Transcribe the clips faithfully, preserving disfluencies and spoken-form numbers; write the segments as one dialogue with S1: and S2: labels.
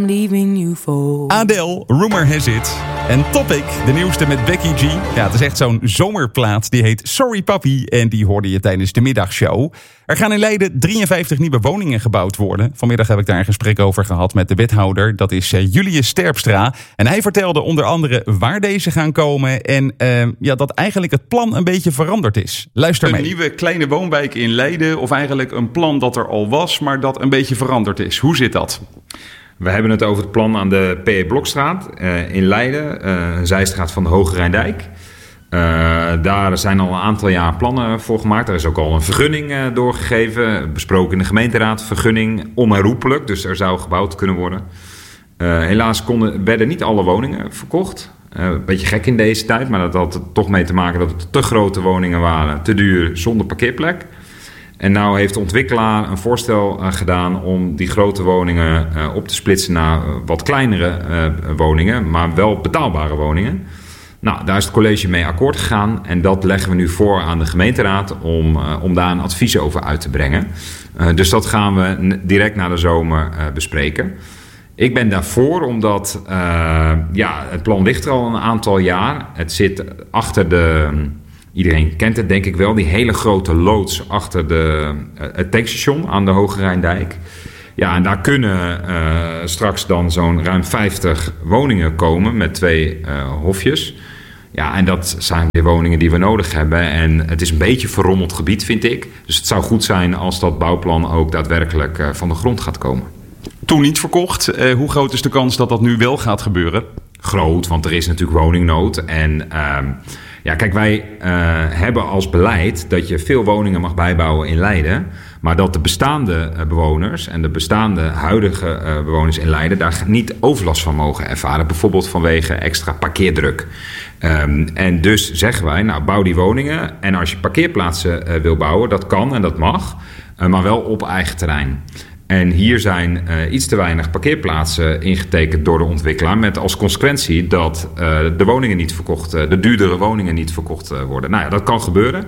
S1: Adele, Rumor Has It. En Topic, de nieuwste met Becky G. Ja, het is echt zo'n zomerplaat. Die heet Sorry Papi en die hoorde je tijdens de middagshow. Er gaan in Leiden drieënvijftig nieuwe woningen gebouwd worden. Vanmiddag heb ik daar een gesprek over gehad met de wethouder. Dat is uh, Julius Sterpstra. En hij vertelde onder andere waar deze gaan komen. En uh, ja, dat eigenlijk het plan een beetje veranderd is. Luister mee. Een nieuwe kleine woonwijk in Leiden. Of eigenlijk een plan dat er al was, maar dat een beetje veranderd is. Hoe zit dat?
S2: We hebben het over het plan aan de P E Blokstraat uh, in Leiden, uh, een zijstraat van de Hoge Rijndijk. Uh, daar zijn al een aantal jaar plannen voor gemaakt. Er is ook al een vergunning uh, doorgegeven, besproken in de gemeenteraad. Vergunning onherroepelijk, dus er zou gebouwd kunnen worden. Uh, helaas konden, werden niet alle woningen verkocht. Uh, een beetje gek in deze tijd, maar dat had er toch mee te maken dat het te grote woningen waren, te duur, zonder parkeerplek. En nou heeft de ontwikkelaar een voorstel uh, gedaan om die grote woningen uh, op te splitsen naar uh, wat kleinere uh, woningen, maar wel betaalbare woningen. Nou, daar is het college mee akkoord gegaan en dat leggen we nu voor aan de gemeenteraad om, uh, om daar een advies over uit te brengen. Uh, dus dat gaan we n- direct na de zomer uh, bespreken. Ik ben daarvoor omdat uh, ja, het plan ligt er al een aantal jaar. Het zit achter de... Iedereen kent het denk ik wel, die hele grote loods achter de, uh, het tankstation aan de Hoge Rijndijk. Ja, en daar kunnen uh, straks dan zo'n ruim vijftig woningen komen met twee uh, hofjes. Ja, en dat zijn weer woningen die we nodig hebben. En het is een beetje verrommeld gebied, vind ik. Dus het zou goed zijn als dat bouwplan ook daadwerkelijk uh, van de grond gaat komen.
S1: Toen niet verkocht. Uh, hoe groot is de kans dat dat nu wel gaat gebeuren?
S2: Groot, want er is natuurlijk woningnood. En uh, ja, kijk, wij uh, hebben als beleid dat je veel woningen mag bijbouwen in Leiden. Maar dat de bestaande uh, bewoners en de bestaande huidige uh, bewoners in Leiden daar niet overlast van mogen ervaren. Bijvoorbeeld vanwege extra parkeerdruk. Um, en dus zeggen wij, nou bouw die woningen. En als je parkeerplaatsen uh, wil bouwen, dat kan en dat mag. Uh, maar wel op eigen terrein. En hier zijn uh, iets te weinig parkeerplaatsen ingetekend door de ontwikkelaar. Met als consequentie dat uh, de woningen niet verkocht, uh, de duurdere woningen niet verkocht uh, worden. Nou ja, dat kan gebeuren.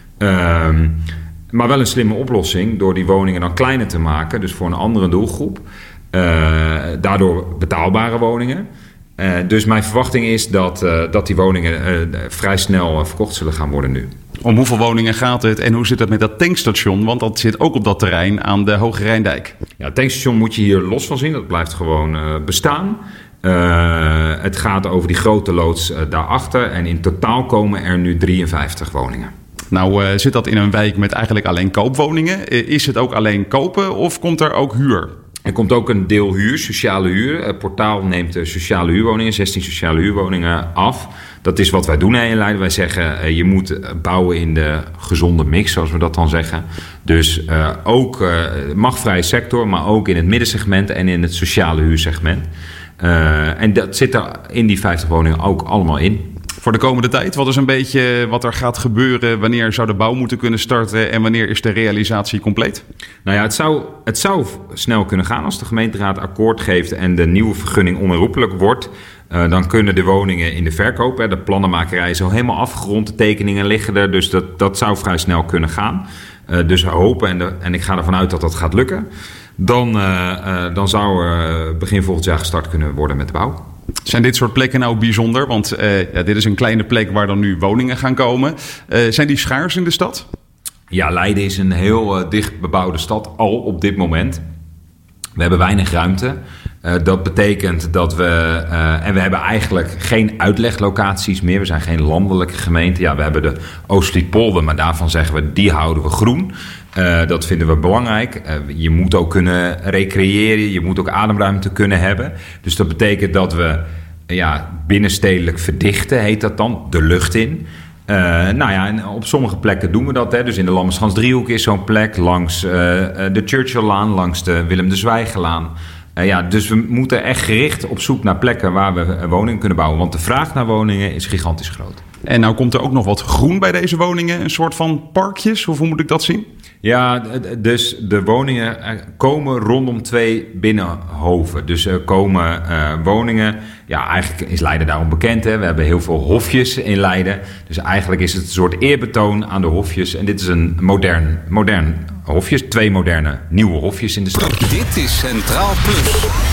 S2: Uh, maar wel een slimme oplossing door die woningen dan kleiner te maken. Dus voor een andere doelgroep. Uh, daardoor betaalbare woningen. Uh, dus mijn verwachting is dat, uh, dat die woningen uh, vrij snel uh, verkocht zullen gaan worden nu.
S1: Om hoeveel woningen gaat het en hoe zit het met dat tankstation? Want dat zit ook op dat terrein aan de Hoge Rijndijk.
S2: Ja, het tankstation moet je hier los van zien. Dat blijft gewoon uh, bestaan. Uh, het gaat over die grote loods uh, daarachter. En in totaal komen er nu drieënvijftig woningen.
S1: Nou uh, zit dat in een wijk met eigenlijk alleen koopwoningen. Uh, is het ook alleen kopen of komt er ook huur?
S2: Er komt ook een deel huur, sociale huur. Het portaal neemt de sociale huurwoningen, zestien sociale huurwoningen af. Dat is wat wij doen in Leiden. Wij zeggen, je moet bouwen in de gezonde mix, zoals we dat dan zeggen. Dus uh, ook uh, magvrije sector, maar ook in het middensegment en in het sociale huursegment. Uh, en dat zit er in die vijftig woningen ook allemaal in.
S1: Voor de komende tijd, wat is een beetje wat er gaat gebeuren? Wanneer zou de bouw moeten kunnen starten en wanneer is de realisatie compleet?
S2: Nou ja, het zou, het zou snel kunnen gaan als de gemeenteraad akkoord geeft en de nieuwe vergunning onherroepelijk wordt. Uh, dan kunnen de woningen in de verkoop, hè, de plannenmakerij is al helemaal afgerond, de tekeningen liggen er, dus dat, dat zou vrij snel kunnen gaan. Uh, dus we hopen, en, de, en ik ga ervan uit dat dat gaat lukken, dan, uh, uh, dan zou er begin volgend jaar gestart kunnen worden met de bouw.
S1: Zijn dit soort plekken nou bijzonder? Want uh, ja, dit is een kleine plek waar dan nu woningen gaan komen. Uh, zijn die schaars in de stad?
S2: Ja, Leiden is een heel uh, dicht bebouwde stad, al op dit moment. We hebben weinig ruimte. Uh, dat betekent dat we... Uh, en we hebben eigenlijk geen uitleglocaties meer. We zijn geen landelijke gemeente. Ja, we hebben de Oostfrietpolder, maar daarvan zeggen we, die houden we groen. Uh, dat vinden we belangrijk. Uh, je moet ook kunnen recreëren. Je moet ook ademruimte kunnen hebben. Dus dat betekent dat we ja, binnenstedelijk verdichten, heet dat dan, de lucht in. Uh, nou ja, en op sommige plekken doen we dat. Hè. Dus in de Lammerschans-driehoek is zo'n plek. Langs uh, de Churchilllaan, langs de Willem de Zwijgelaan. Uh, ja, dus we moeten echt gericht op zoek naar plekken waar we woningen kunnen bouwen. Want de vraag naar woningen is gigantisch groot.
S1: En nou komt er ook nog wat groen bij deze woningen. Een soort van parkjes, of hoe moet ik dat zien?
S2: Ja, dus de woningen komen rondom twee binnenhoven. Dus er komen uh, woningen... Ja, eigenlijk is Leiden daarom bekend. Hè? We hebben heel veel hofjes in Leiden. Dus eigenlijk is het een soort eerbetoon aan de hofjes. En dit is een modern, modern hofjes. Twee moderne nieuwe hofjes in de stad.
S3: Dit is Centraal Plus.